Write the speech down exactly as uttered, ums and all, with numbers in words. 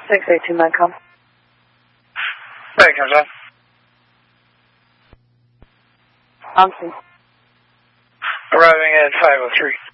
six eight two Medcom. Hey, comes on. On scene. Arriving at five oh three.